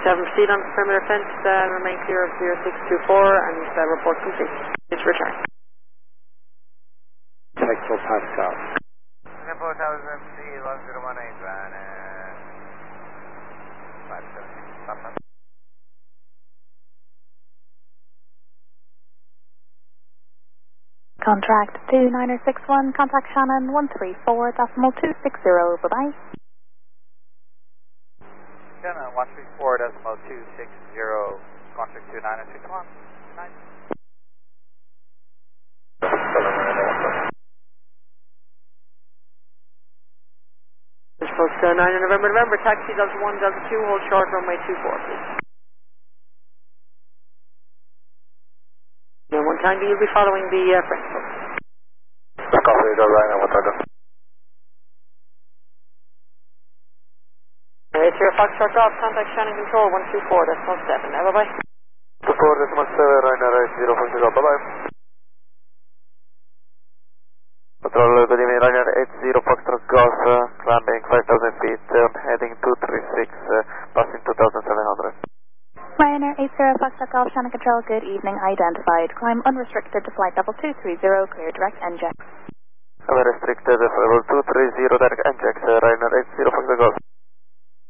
proceed on perimeter fence, remain clear of 0624 and report complete. It's return. Hector Pascal. Singapore Towers MC 1018, Ryan, 576, Papa. Contract 2961, contact Shannon 134.260, bye-bye. Shannon 134.260, contract 2961, nice. Folks, 9 November, taxi Delta 1, Delta 2, hold short, runway 24, please. And 1 Tango, you'll be following the French folks. Copy, Ryan, what are the? It's your Foxtrot Golf, contact Shannon Control 124.7, now bye-bye. 24.7, Ryanair 80, bye-bye. Control, good evening, Ryanair 80, Foxtrot Golf, climbing 5,000 feet, heading 236, passing 2,700. Ryanair 80, Foxtrot Golf, Shannon Control, good evening, identified. Climb unrestricted to flight level 230, clear direct NJAX. Restricted, level 230, direct NJAX, Ryanair 80, Foxtrot Golf.